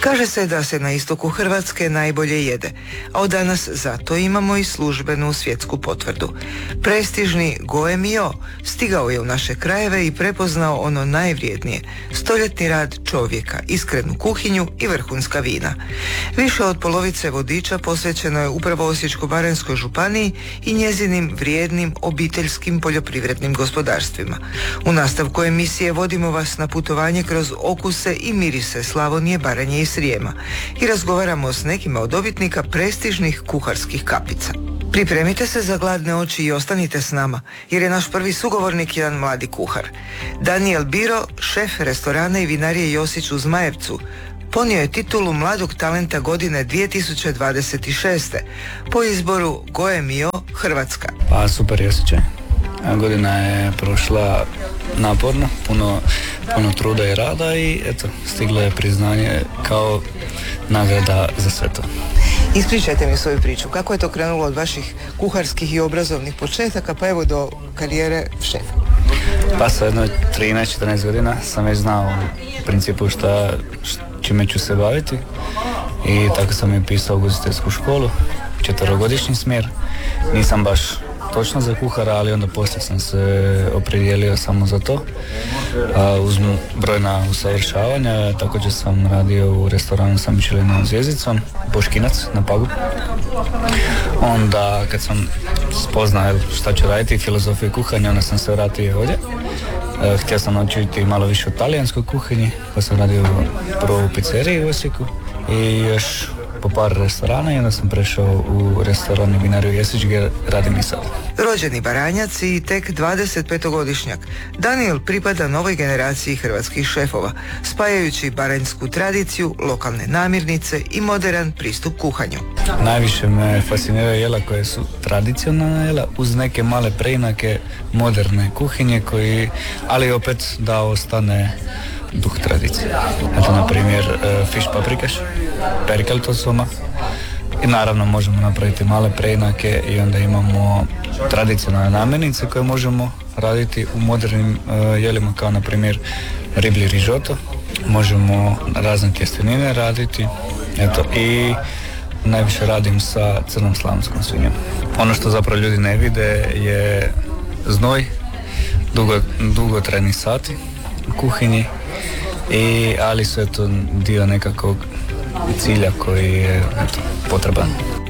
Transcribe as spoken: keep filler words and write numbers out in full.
Kaže se da se na istoku Hrvatske najbolje jede, a od danas zato imamo i službenu svjetsku potvrdu. Prestižni Goemio stigao je u naše krajeve i prepoznao ono najvrijednije, stoljetni rad čovjeka, iskrenu kuhinju i vrhunska vina. Više od polovice vodiča posvećeno je upravo Osječko-baranjskoj županiji i njezinim vrijednim obiteljskim poljoprivrednim gospodarstvima. U nastavku emisije vodimo vas na putovanje kroz okuse i mirise Slavonije, Baranje i Srijema i razgovaramo s nekima od dobitnika prestižnih kuharskih kapica. Pripremite se za gladne oči i ostanite s nama, jer je naš prvi sugovornik jedan mladi kuhar. Daniel Biro, šef restorana i vinarije Josić u Zmajevcu, ponio je titulu mladog talenta godine dvije tisuće dvadeset šeste po izboru Goemio Hrvatska. Pa super je osjećaj. Godina je prošla naporno, puno, puno truda i rada i eto, stiglo je priznanje kao nagrada za sve to. Ispričajte mi svoju priču. Kako je to krenulo od vaših kuharskih i obrazovnih početaka pa evo do karijere šefa? Pa sa jedno trinaest četrnaest godina sam već znao u principu šta, čime ću se baviti i tako sam je pisao ugostiteljsku školu, četverogodišnji smjer. Nisam baš točno za kuhara, ali onda poslije sam se opredijelio samo za to. A, uz brojna usavršavanja, također sam radio u restoranu sa Michelinovom zvjezdicom, Boškinac na Pagu. Onda kad sam spoznao šta ću raditi, filozofiju kuhanja, onda sam se vratio ovdje. E, htio sam naučiti malo više o talijanskoj kuhinji, pa sam radio prvo u pizzeriji u Osijeku i još po par restorana i onda sam prešao u restoran i vinariju Jesić gdje radim i sad. Rođeni Baranjac i tek dvadesetpetogodišnjak, Daniel pripada novoj generaciji hrvatskih šefova, spajajući baranjsku tradiciju, lokalne namirnice i moderan pristup kuhanju. Najviše me fasciniraju jela koje su tradicionalne jela uz neke male preinake moderne kuhinje koji, ali opet da ostane duh tradicije. Eto, na primjer, fiš paprikaš, perkel soma i naravno možemo napraviti male preinake i onda imamo tradicionalne namirnice koje možemo raditi u modernim uh, jelima kao na primjer riblji rižoto. Možemo razne tjestenine raditi. Eto, i najviše radim sa crnom slavonskom svinjom. Ono što zapravo ljudi ne vide je znoj, dugo, dugotrajni sati u kuhinji. I, ali su eto dio nekakvog cilja koji je eto, potreban.